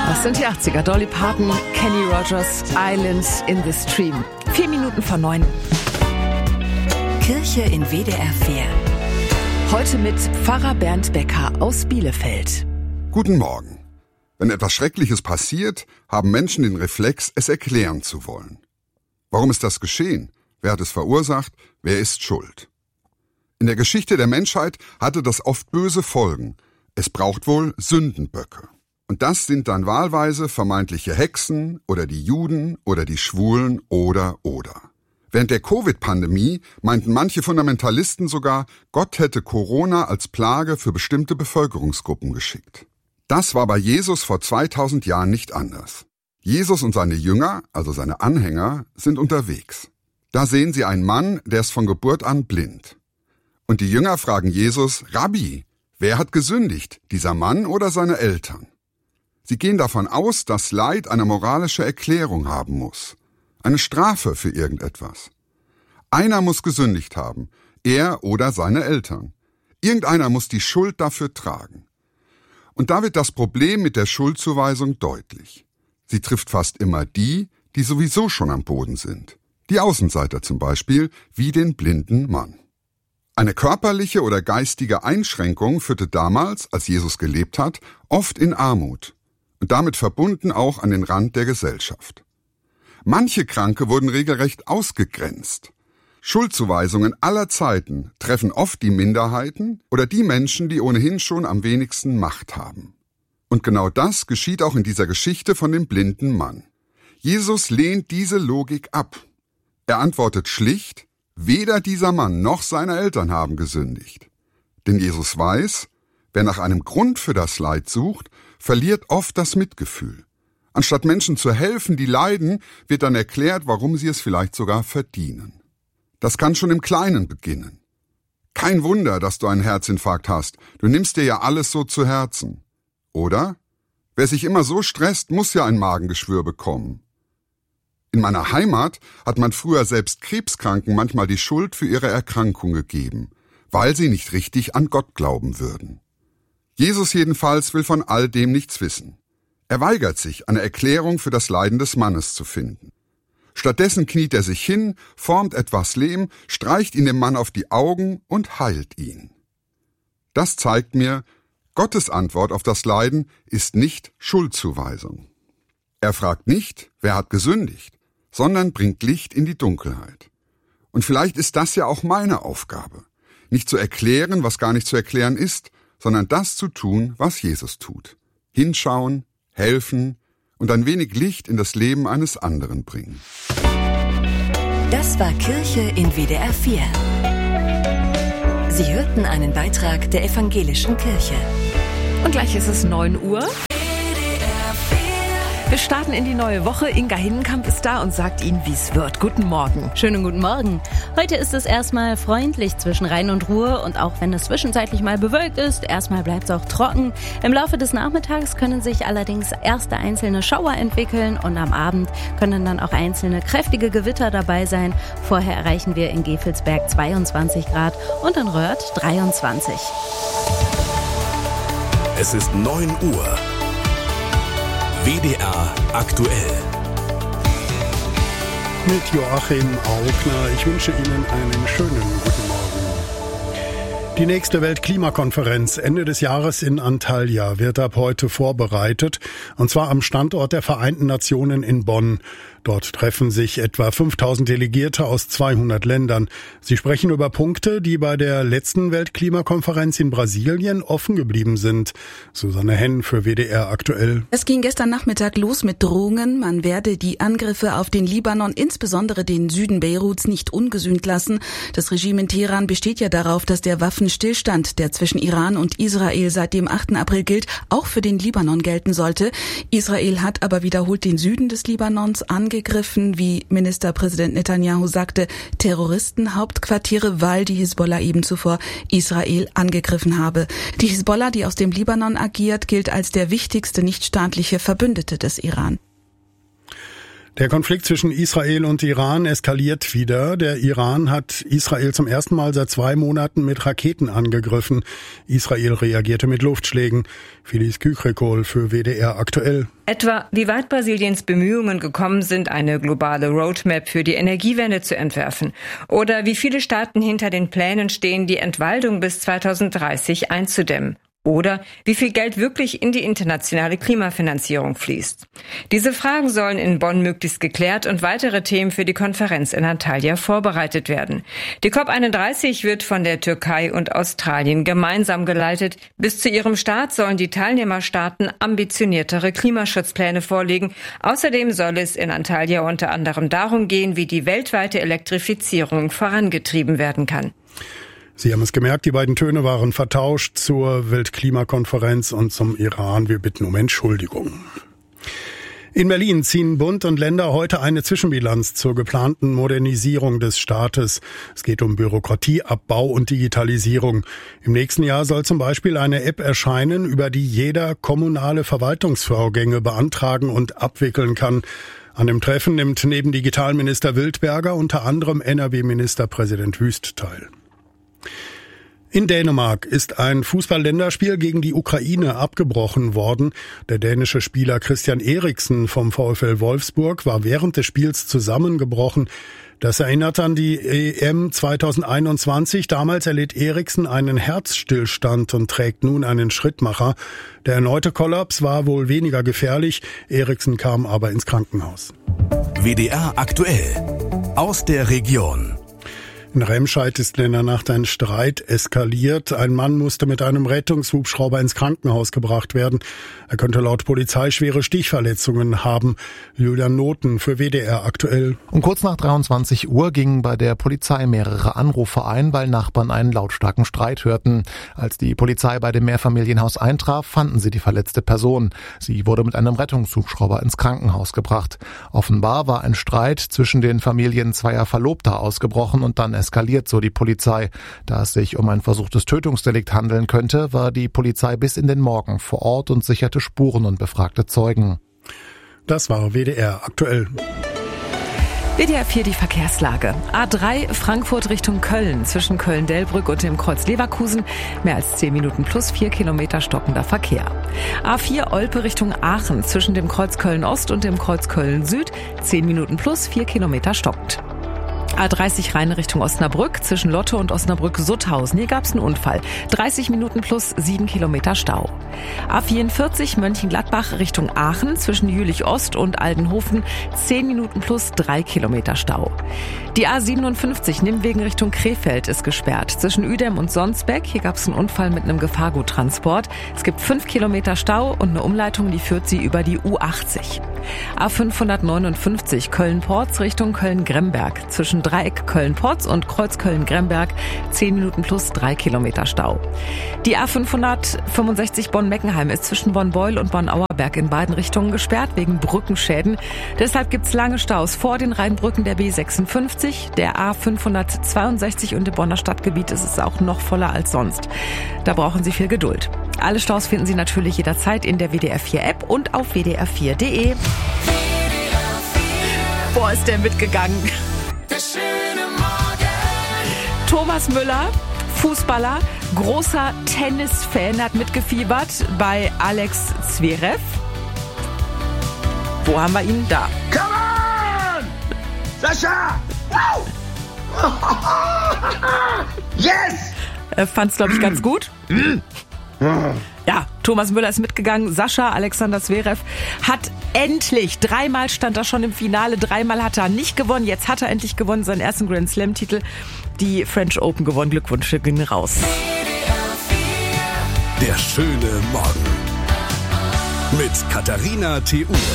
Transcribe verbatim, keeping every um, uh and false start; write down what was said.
Das sind die achtziger. Dolly Parton, Kenny Rogers, Islands in the Stream. Vier Minuten vor neun. Kirche in W D R vier. Heute mit Pfarrer Bernd Becker aus Bielefeld. Guten Morgen. Wenn etwas Schreckliches passiert, haben Menschen den Reflex, es erklären zu wollen. Warum ist das geschehen? Wer hat es verursacht? Wer ist schuld? In der Geschichte der Menschheit hatte das oft böse Folgen. Es braucht wohl Sündenböcke. Und das sind dann wahlweise vermeintliche Hexen oder die Juden oder die Schwulen oder oder. Während der Covid-Pandemie meinten manche Fundamentalisten sogar, Gott hätte Corona als Plage für bestimmte Bevölkerungsgruppen geschickt. Das war bei Jesus vor zweitausend Jahren nicht anders. Jesus und seine Jünger, also seine Anhänger, sind unterwegs. Da sehen sie einen Mann, der ist von Geburt an blind. Und die Jünger fragen Jesus, Rabbi, wer hat gesündigt, dieser Mann oder seine Eltern? Sie gehen davon aus, dass Leid eine moralische Erklärung haben muss. Eine Strafe für irgendetwas. Einer muss gesündigt haben, er oder seine Eltern. Irgendeiner muss die Schuld dafür tragen. Und da wird das Problem mit der Schuldzuweisung deutlich. Sie trifft fast immer die, die sowieso schon am Boden sind. Die Außenseiter zum Beispiel, wie den blinden Mann. Eine körperliche oder geistige Einschränkung führte damals, als Jesus gelebt hat, oft in Armut und damit verbunden auch an den Rand der Gesellschaft. Manche Kranke wurden regelrecht ausgegrenzt. Schuldzuweisungen aller Zeiten treffen oft die Minderheiten oder die Menschen, die ohnehin schon am wenigsten Macht haben. Und genau das geschieht auch in dieser Geschichte von dem blinden Mann. Jesus lehnt diese Logik ab. Er antwortet schlicht, weder dieser Mann noch seine Eltern haben gesündigt. Denn Jesus weiß, wer nach einem Grund für das Leid sucht, verliert oft das Mitgefühl. Anstatt Menschen zu helfen, die leiden, wird dann erklärt, warum sie es vielleicht sogar verdienen. Das kann schon im Kleinen beginnen. Kein Wunder, dass du einen Herzinfarkt hast. Du nimmst dir ja alles so zu Herzen. Oder? Wer sich immer so stresst, muss ja ein Magengeschwür bekommen. In meiner Heimat hat man früher selbst Krebskranken manchmal die Schuld für ihre Erkrankung gegeben, weil sie nicht richtig an Gott glauben würden. Jesus jedenfalls will von all dem nichts wissen. Er weigert sich, eine Erklärung für das Leiden des Mannes zu finden. Stattdessen kniet er sich hin, formt etwas Lehm, streicht ihn dem Mann auf die Augen und heilt ihn. Das zeigt mir, Gottes Antwort auf das Leiden ist nicht Schuldzuweisung. Er fragt nicht, wer hat gesündigt, sondern bringt Licht in die Dunkelheit. Und vielleicht ist das ja auch meine Aufgabe, nicht zu erklären, was gar nicht zu erklären ist, sondern das zu tun, was Jesus tut. Hinschauen, helfen und ein wenig Licht in das Leben eines anderen bringen. Das war Kirche in W D R vier. Sie hörten einen Beitrag der Evangelischen Kirche. Und gleich ist es neun Uhr. Wir starten in die neue Woche. Inga Hinnenkamp ist da und sagt Ihnen, wie es wird. Guten Morgen. Schönen guten Morgen. Heute ist es erstmal freundlich zwischen Rhein und Ruhr und auch wenn es zwischenzeitlich mal bewölkt ist, erstmal bleibt es auch trocken. Im Laufe des Nachmittags können sich allerdings erste einzelne Schauer entwickeln und am Abend können dann auch einzelne kräftige Gewitter dabei sein. Vorher erreichen wir in Gevelsberg zweiundzwanzig Grad und in Röhrt dreiundzwanzig. Es ist neun Uhr. W D R aktuell. Mit Joachim Augner. Ich wünsche Ihnen einen schönen guten Morgen. Die nächste Weltklimakonferenz Ende des Jahres in Antalya wird ab heute vorbereitet, und zwar am Standort der Vereinten Nationen in Bonn. Dort treffen sich etwa fünftausend Delegierte aus zweihundert Ländern. Sie sprechen über Punkte, die bei der letzten Weltklimakonferenz in Brasilien offen geblieben sind. Susanne Henn für W D R aktuell. Es ging gestern Nachmittag los mit Drohungen. Man werde die Angriffe auf den Libanon, insbesondere den Süden Beiruts, nicht ungesühnt lassen. Das Regime in Teheran besteht ja darauf, dass der Waffenstillstand, der zwischen Iran und Israel seit dem achten April gilt, auch für den Libanon gelten sollte. Israel hat aber wiederholt den Süden des Libanons angegriffen. Angegriffen, wie Ministerpräsident Netanyahu sagte, Terroristenhauptquartiere, weil die Hisbollah eben zuvor Israel angegriffen habe. Die Hisbollah, die aus dem Libanon agiert, gilt als der wichtigste nichtstaatliche Verbündete des Iran. Der Konflikt zwischen Israel und Iran eskaliert wieder. Der Iran hat Israel zum ersten Mal seit zwei Monaten mit Raketen angegriffen. Israel reagierte mit Luftschlägen. Felice Küchrekol für W D R aktuell. Etwa wie weit Brasiliens Bemühungen gekommen sind, eine globale Roadmap für die Energiewende zu entwerfen. Oder wie viele Staaten hinter den Plänen stehen, die Entwaldung bis zweitausenddreißig einzudämmen. Oder wie viel Geld wirklich in die internationale Klimafinanzierung fließt. Diese Fragen sollen in Bonn möglichst geklärt und weitere Themen für die Konferenz in Antalya vorbereitet werden. Die COP einunddreißig wird von der Türkei und Australien gemeinsam geleitet. Bis zu ihrem Start sollen die Teilnehmerstaaten ambitioniertere Klimaschutzpläne vorlegen. Außerdem soll es in Antalya unter anderem darum gehen, wie die weltweite Elektrifizierung vorangetrieben werden kann. Sie haben es gemerkt, die beiden Töne waren vertauscht zur Weltklimakonferenz und zum Iran. Wir bitten um Entschuldigung. In Berlin ziehen Bund und Länder heute eine Zwischenbilanz zur geplanten Modernisierung des Staates. Es geht um Bürokratieabbau und Digitalisierung. Im nächsten Jahr soll zum Beispiel eine App erscheinen, über die jeder kommunale Verwaltungsvorgänge beantragen und abwickeln kann. An dem Treffen nimmt neben Digitalminister Wildberger unter anderem N R W-Ministerpräsident Wüst teil. In Dänemark ist ein Fußball-Länderspiel gegen die Ukraine abgebrochen worden. Der dänische Spieler Christian Eriksen vom VfL Wolfsburg war während des Spiels zusammengebrochen. Das erinnert an die E M zweitausendeinundzwanzig. Damals erlitt Eriksen einen Herzstillstand und trägt nun einen Schrittmacher. Der erneute Kollaps war wohl weniger gefährlich. Eriksen kam aber ins Krankenhaus. W D R aktuell aus der Region. In Remscheid ist in der Nacht ein Streit eskaliert. Ein Mann musste mit einem Rettungshubschrauber ins Krankenhaus gebracht werden. Er könnte laut Polizei schwere Stichverletzungen haben. Julian Noten für W D R aktuell. Um kurz nach dreiundzwanzig Uhr gingen bei der Polizei mehrere Anrufe ein, weil Nachbarn einen lautstarken Streit hörten. Als die Polizei bei dem Mehrfamilienhaus eintraf, fanden sie die verletzte Person. Sie wurde mit einem Rettungshubschrauber ins Krankenhaus gebracht. Offenbar war ein Streit zwischen den Familien zweier Verlobter ausgebrochen und dann eskaliert, so die Polizei. Da es sich um ein versuchtes Tötungsdelikt handeln könnte, war die Polizei bis in den Morgen vor Ort und sicherte Spuren und befragte Zeugen. Das war W D R aktuell. W D R vier die Verkehrslage. A drei Frankfurt Richtung Köln, zwischen Köln-Delbrück und dem Kreuz Leverkusen. Mehr als zehn Minuten plus vier Kilometer stockender Verkehr. A vier Olpe Richtung Aachen, zwischen dem Kreuz Köln-Ost und dem Kreuz Köln-Süd. zehn Minuten plus vier Kilometer stockend. A dreißig Rhein Richtung Osnabrück, zwischen Lotte und Osnabrück-Sutthausen. Hier gab es einen Unfall. dreißig Minuten plus sieben Kilometer Stau. A vierundvierzig Mönchengladbach Richtung Aachen, zwischen Jülich-Ost und Aldenhofen. zehn Minuten plus drei Kilometer Stau. Die A siebenundfünfzig Nimwegen Richtung Krefeld ist gesperrt. Zwischen Uedem und Sonsbeck. Hier gab es einen Unfall mit einem Gefahrguttransport. Es gibt fünf Kilometer Stau und eine Umleitung, die führt sie über die U achtzig. A fünfhundertneunundfünfzig Köln-Porz Richtung Köln-Gremberg. Zwischen Dreieck Köln-Porz und Kreuz Köln-Gremberg zehn Minuten plus drei Kilometer Stau. Die A fünfhundertfünfundsechzig Bonn-Meckenheim ist zwischen Bonn-Beul und Bonn-Auerberg in beiden Richtungen gesperrt wegen Brückenschäden. Deshalb gibt's lange Staus vor den Rheinbrücken der B sechsundfünfzig, der A fünfhundertzweiundsechzig und im Bonner Stadtgebiet ist es auch noch voller als sonst. Da brauchen Sie viel Geduld. Alle Staus finden Sie natürlich jederzeit in der W D R vier App und auf w d r vier punkt d e. Boah, ist der mitgegangen. Thomas Müller, Fußballer, großer Tennisfan, hat mitgefiebert bei Alex Zverev. Wo haben wir ihn? Da. Come on! Sascha! Wow! Yes! Er fand's, glaube ich, ganz gut. Ja, Thomas Müller ist mitgegangen. Sascha Alexander Zverev hat endlich, dreimal stand er schon im Finale, dreimal hat er nicht gewonnen. Jetzt hat er endlich gewonnen, seinen ersten Grand Slam-Titel. Die French Open gewonnen. Glückwunsch, gehen raus. Der schöne Morgen mit Katharina Theun.